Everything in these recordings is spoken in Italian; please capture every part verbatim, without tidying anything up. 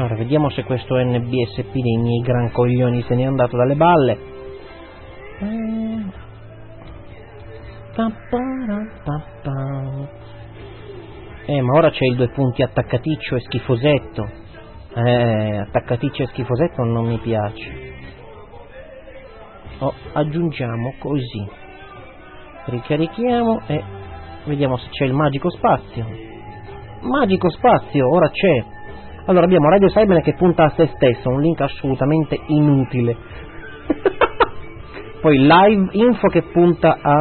Allora, vediamo se questo N B S P dei miei gran coglioni se ne è andato dalle balle. Eh, ma ora c'è il due punti attaccaticcio e schifosetto. Eh, attaccaticcio e schifosetto non mi piace. Oh, aggiungiamo così. Ricarichiamo e vediamo se c'è il magico spazio. Magico spazio, ora c'è. Allora abbiamo Radio Cybernet che punta a se stesso, un link assolutamente inutile. Poi Live Info che punta a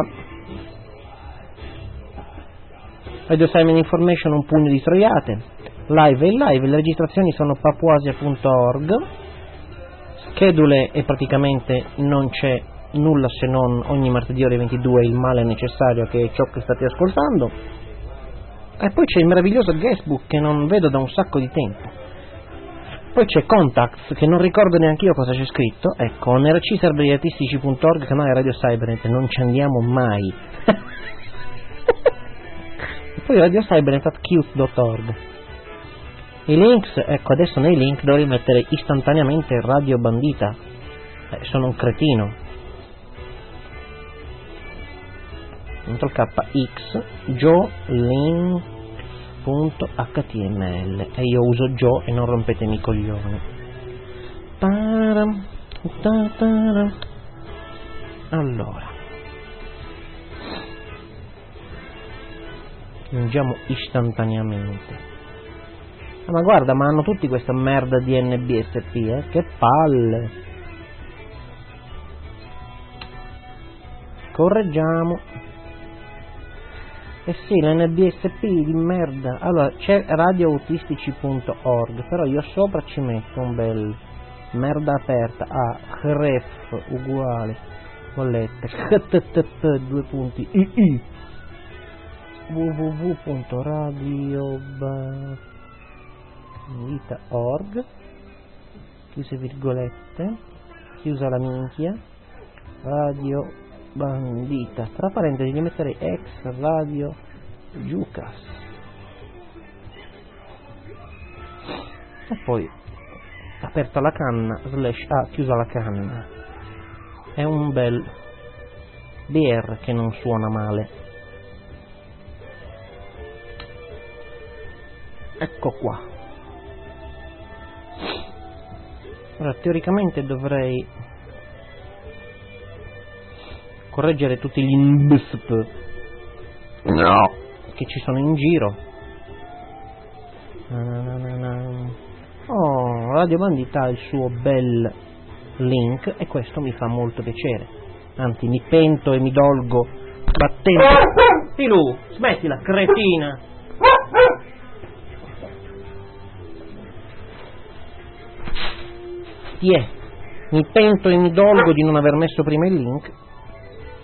Radio Cybernet Information, un pugno di stroiate. Live e live, le registrazioni sono papuasia punto org. Schedule e praticamente non c'è nulla se non ogni martedì ore ventidue il male necessario, che è ciò che state ascoltando. E poi c'è il meraviglioso guestbook che non vedo da un sacco di tempo. Poi c'è Contacts che non ricordo neanche io cosa c'è scritto. Ecco, n r c server artistici punto org, canale Radio Cybernet, non ci andiamo mai. E poi Radio Cybernet at cute punto org. I links, ecco, adesso nei link dovrei mettere istantaneamente Radio Bandita. Eh, sono un cretino. Ctrl K X joelink punto h t m l e io uso Joe e non rompetemi i coglioni. Param, tatara. Allora andiamo istantaneamente. Ah, ma guarda, ma hanno tutti questa merda di N B S P, eh? Che palle. Correggiamo. Eh sì, l'N B S P di merda. Allora, c'è radio autistici punto org, però io sopra ci metto un bel merda aperta a href uguale bollette http due punti ii www punto radio bandita punto org, chiuse virgolette, chiusa la minchia, Radio Bandita, tra parentesi gli metterei ex Radio Giucas, e poi aperta la canna slash ah, chiusa la canna. È un bel B R che non suona male. Ecco qua. Ora teoricamente dovrei correggere tutti gli N B S P no. che ci sono in giro. Oh, Radio Bandita ha il suo bel link e questo mi fa molto piacere. Anzi, mi pento e mi dolgo battendo. Filù, smettila, cretina. Ti è. Mi pento e mi dolgo di non aver messo prima il link